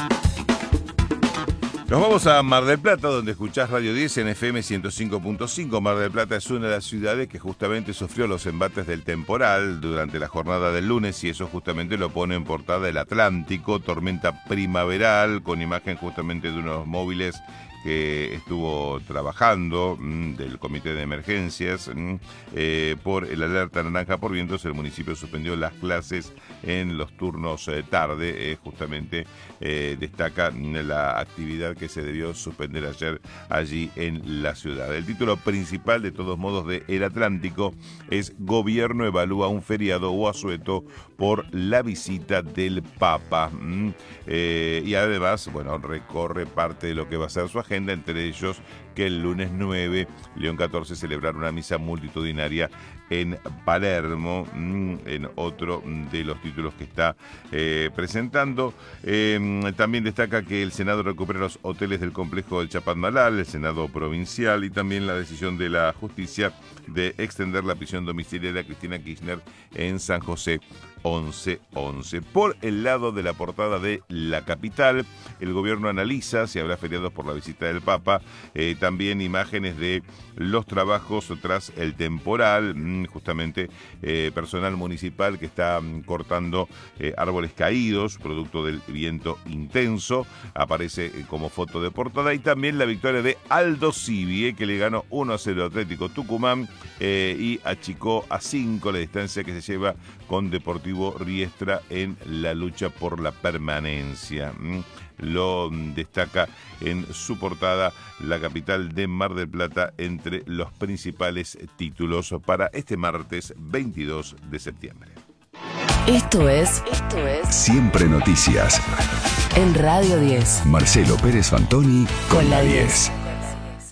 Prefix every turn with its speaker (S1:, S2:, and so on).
S1: Nos vamos a Mar del Plata, donde escuchás Radio 10 en FM 105.5. Mar del Plata es una de las ciudades que justamente sufrió los embates del temporal durante la jornada del lunes, y eso justamente lo pone en portada El Atlántico, tormenta primaveral, con imagen justamente de unos móviles que estuvo trabajando del Comité de Emergencias por el alerta naranja por vientos. El municipio suspendió las clases en los turnos tarde. Justamente destaca la actividad que se debió suspender ayer allí en la ciudad. El título principal, de todos modos, de El Atlántico es: Gobierno evalúa un feriado o asueto por la visita del Papa. Y además, bueno, recorre parte de lo que va a ser su agenda, entre ellos que el lunes 9 León XIV celebrará una misa multitudinaria en Palermo, en otro de los títulos que está presentando. También destaca que el Senado recupera los hoteles del complejo del Chapadmalal, el Senado provincial, y también la decisión de la justicia de extender la prisión domiciliaria a Cristina Kirchner en San José 1111. Por el lado de la portada de La Capital, el gobierno analiza si habrá feriados por la visita del Papa. También imágenes de los trabajos tras el temporal, justamente personal municipal que está cortando árboles caídos, producto del viento intenso, aparece como foto de portada. Y también la victoria de Aldo Civi, que le ganó 1-0 a Atlético Tucumán y achicó a 5 la distancia que se lleva con Deportivo Riestra en la lucha por la permanencia. Lo destaca en su portada La Capital de Mar del Plata entre los principales títulos para este martes 22 de septiembre.
S2: Esto es
S3: Siempre Noticias.
S2: En Radio 10.
S3: Marcelo Pérez Fantoni con la 10.